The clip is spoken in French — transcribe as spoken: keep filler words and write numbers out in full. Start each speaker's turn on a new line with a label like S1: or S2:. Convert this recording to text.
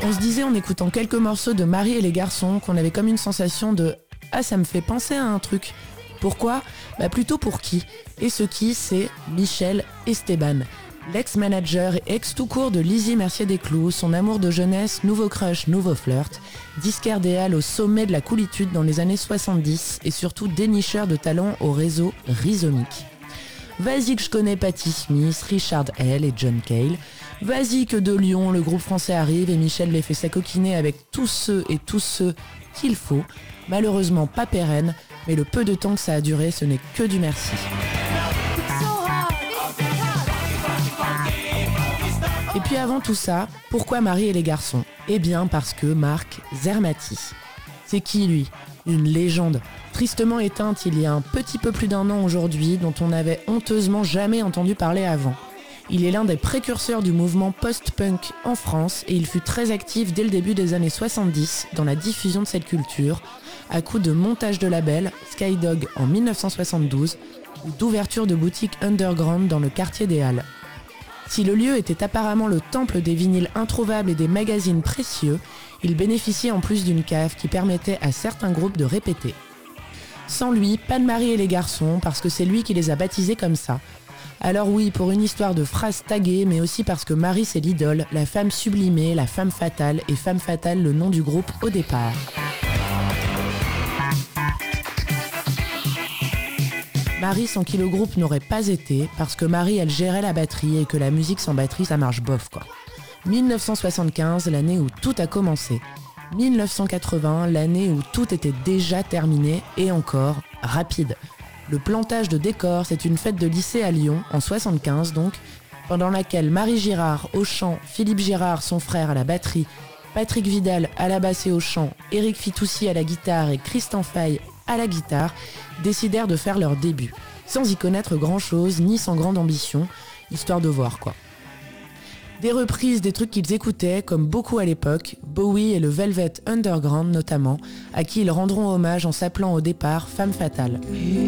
S1: On se disait en écoutant quelques morceaux de Marie et les garçons qu'on avait comme une sensation de « Ah, ça me fait penser à un truc ». Pourquoi ? Bah plutôt pour qui ? Et ce qui, c'est Michel Esteban, l'ex-manager et ex-tout court de Lizzie Mercier-Desclous, son amour de jeunesse, nouveau crush, nouveau flirt, disquaire des halles au sommet de la coolitude dans les années soixante-dix et surtout dénicheur de talents au réseau Rhizomique. Vas-y que je connais Patti Smith, Richard Hell et John Cale. Vas-y que de Lyon, le groupe français arrive et Michel les fait s'acoquiner avec tous ceux et tous ceux qu'il faut. Malheureusement pas pérenne, mais le peu de temps que ça a duré, ce n'est que du merci. Et puis avant tout ça, pourquoi Marie et les garçons ? Eh bien parce que Marc Zermati. C'est qui lui ? Une légende, tristement éteinte il y a un petit peu plus d'un an aujourd'hui, dont on n'avait honteusement jamais entendu parler avant. Il est l'un des précurseurs du mouvement post-punk en France et il fut très actif dès le début des années soixante-dix dans la diffusion de cette culture, à coup de montage de label, Skydog en dix-neuf cent soixante-douze, ou d'ouverture de boutiques underground dans le quartier des Halles. Si le lieu était apparemment le temple des vinyles introuvables et des magazines précieux, il bénéficiait en plus d'une cave qui permettait à certains groupes de répéter. Sans lui, pas de Marie et les garçons, parce que c'est lui qui les a baptisés comme ça. Alors oui, pour une histoire de phrases taguées, mais aussi parce que Marie c'est l'idole, la femme sublimée, la femme fatale, et femme fatale le nom du groupe au départ. Marie sans qui le groupe n'aurait pas été, parce que Marie elle gérait la batterie et que la musique sans batterie ça marche bof quoi. dix-neuf cent soixante-quinze, l'année où tout a commencé. dix-neuf cent quatre-vingts, l'année où tout était déjà terminé et encore rapide. Le plantage de décors, c'est une fête de lycée à Lyon, en soixante-quinze donc, pendant laquelle Marie Girard au chant, Philippe Girard son frère à la batterie, Patrick Vidal à la basse et au chant, Éric Fitoussi à la guitare et Christian Fay à la guitare, décidèrent de faire leur début, sans y connaître grand-chose, ni sans grande ambition, histoire de voir quoi. Des reprises des trucs qu'ils écoutaient, comme beaucoup à l'époque, Bowie et le Velvet Underground notamment, à qui ils rendront hommage en s'appelant au départ Femme Fatale.